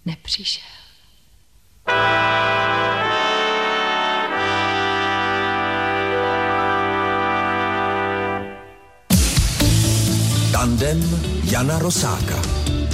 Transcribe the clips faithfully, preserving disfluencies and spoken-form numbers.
nepřišel. Tandem Jana Rosáka.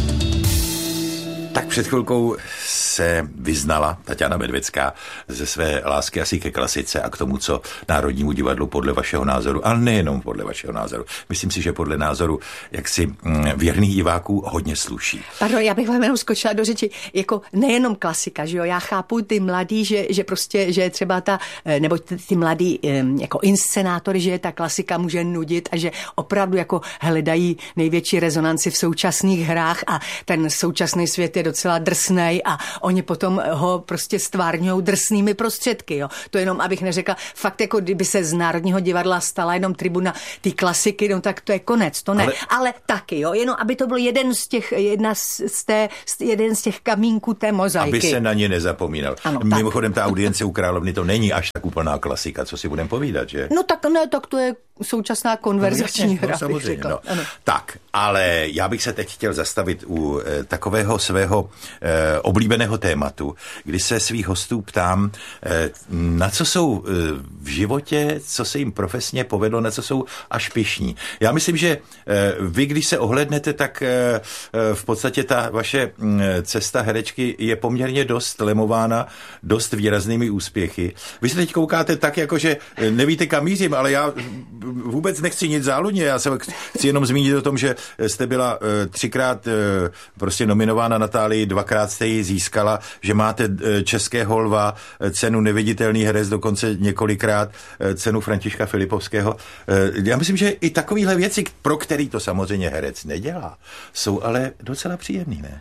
Tak před chvilkou se vyznala Taťána Medvecká ze své lásky asi ke klasice a k tomu, co Národnímu divadlu podle vašeho názoru, ale nejenom podle vašeho názoru. Myslím si, že podle názoru jaksi věrných diváků hodně sluší. Pardon, já bych vám jenom skočila do řeči, jako nejenom klasika, že jo, já chápu ty mladý, že, že prostě, že třeba ta, nebo ty, ty mladý jako inscenátory, že ta klasika může nudit a že opravdu jako hledají největší rezonanci v současných hrách a ten současný svět je docela drsnej a oni potom ho prostě stvárňují drsnými prostředky, jo. To jenom, abych neřekla, fakt jako kdyby se z Národního divadla stala jenom tribuna ty klasiky, no tak to je konec, to ne. Ale, ale taky, jo, jenom aby to byl jeden z těch, jedna z té, jeden z těch kamínků té mozaiky. Aby se na ně nezapomínal. Ano, mimochodem ta audience u Královny to není až tak úplná klasika, co si budeme povídat, že? No tak ne, tak to je současná konverzační no, hra. No, samozřejmě, no. Tak, ale já bych se teď chtěl zastavit u e, takového svého e, oblíbeného tématu, kdy se svých hostů ptám, e, na co jsou e, v životě, co se jim profesně povedlo, na co jsou až pyšní. Já myslím, že e, vy, když se ohlednete, tak e, v podstatě ta vaše e, cesta herečky je poměrně dost lemována, dost výraznými úspěchy. Vy se teď koukáte tak, jako že nevíte, kam mířím, ale já vůbec nechci nic záludně, já se chci jenom zmínit o tom, že jste byla uh, třikrát uh, prostě nominována Natálii, dvakrát jste ji získala, že máte uh, českého lva, uh, cenu neviditelný herec, dokonce několikrát uh, cenu Františka Filipovského. Uh, já myslím, že i takovýhle věci, pro který to samozřejmě herec nedělá, jsou ale docela příjemný, ne?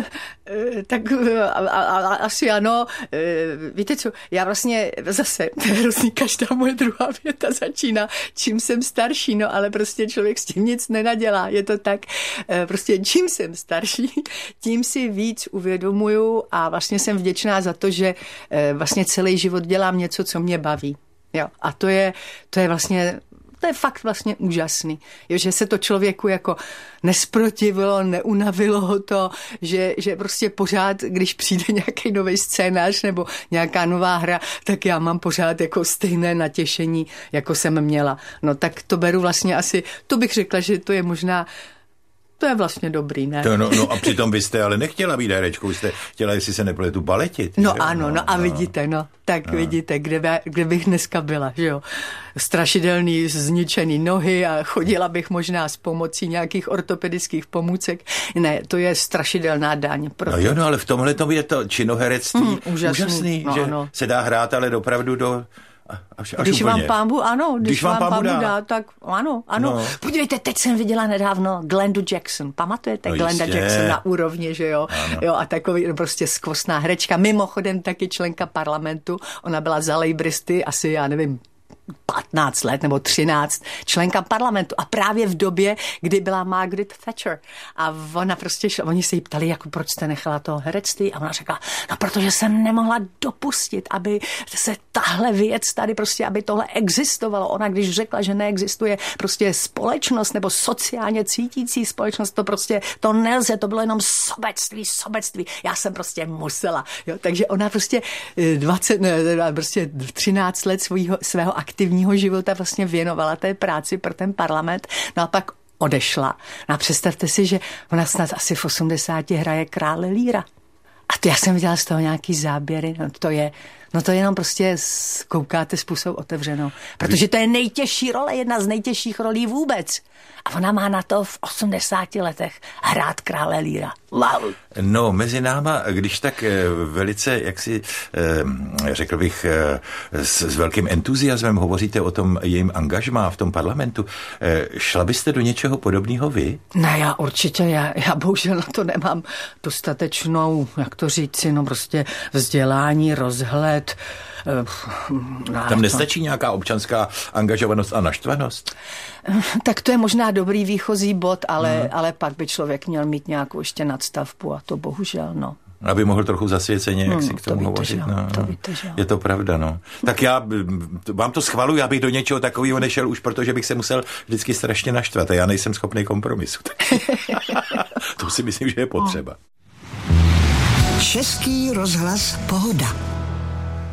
Tak a, a, a, asi ano. Víte co, já vlastně zase, hrozný, každá moje druhá věta začíná, čím jsem starší, no ale prostě člověk s tím nic nenadělá. Je to tak, prostě čím jsem starší, tím si víc uvědomuju a vlastně jsem vděčná za to, že vlastně celý život dělám něco, co mě baví. Jo, a to je, to je vlastně to je fakt vlastně úžasný, jo, že se to člověku jako nesprotivilo, neunavilo ho to, že, že prostě pořád, když přijde nějaký nový scénář nebo nějaká nová hra, tak já mám pořád jako stejné natěšení, jako jsem měla. No tak to beru vlastně asi, to bych řekla, že to je možná to je vlastně dobrý, ne? To no, no a přitom byste ale nechtěla být herečkou, jste chtěla, jestli se nepletu, baletit. No že? ano, no, no a no. vidíte, no, tak no. vidíte, kde, by, kde bych dneska byla, že jo. Strašidelný, zničený nohy a chodila bych možná s pomocí nějakých ortopedických pomůcek. Ne, to je strašidelná daň. Proto. No jo, no ale v tomhle tom je to činoherectví mm, úžasný, úžasný no, že no. se dá hrát, ale opravdu do... Až, až když úplně. vám pámbu, ano, když, když vám pámbu dá. dá, tak ano, ano. No. Podívejte, teď jsem viděla nedávno Glendu Jackson. Pamatujete? No Glenda jistě. Jackson na úrovni, že jo? jo? A takový prostě skvostná herečka. Mimochodem taky členka parlamentu. Ona byla za lejbristy asi, já nevím, patnáct let nebo třináct, členka parlamentu a právě v době, kdy byla Margaret Thatcher a ona prostě šla, oni se jí ptali, jako proč jste nechala toho herectví a ona řekla, no protože jsem nemohla dopustit, aby se tahle věc tady prostě, aby tohle existovalo. Ona když řekla, že neexistuje prostě společnost nebo sociálně cítící společnost, to prostě, to nelze, to bylo jenom sobectví, sobectví. Já jsem prostě musela, jo, takže ona prostě dvacet, ne, prostě třináct let svýho, svého aktivního života vlastně věnovala té práci pro ten parlament, no a pak odešla. No a představte si, že ona snad asi v osmdesáti hraje krále Líra. A to já jsem viděla z toho nějaký záběry, no to je, no to jenom prostě koukáte způsob otevřenou. Protože to je nejtěžší role, jedna z nejtěžších rolí vůbec. A ona má na to v osmdesáti letech hrát krále Líra. Wow. No, mezi náma, když tak velice, jak si řekl bych, s, s velkým entuziasmem hovoříte o tom jejím angažmá v tom parlamentu, šla byste do něčeho podobného vy? Ne, já určitě, já, já bohužel na to nemám dostatečnou, jak to říci, no prostě vzdělání, rozhled. Tam nestačí nějaká občanská angažovanost a naštvanost? Tak to je možná dobrý výchozí bod, ale, hmm. ale pak by člověk měl mít nějakou ještě nadstavbu a to bohužel, no. Aby mohl trochu zasvěceně, jak hmm, si k tomu hovořit. No, to víte, že? Je to pravda, no. Tak já vám to schvaluji, abych do něčeho takového nešel už, protože bych se musel vždycky strašně naštvat a já nejsem schopný kompromisu. To si myslím, že je potřeba. Český rozhlas Pohoda.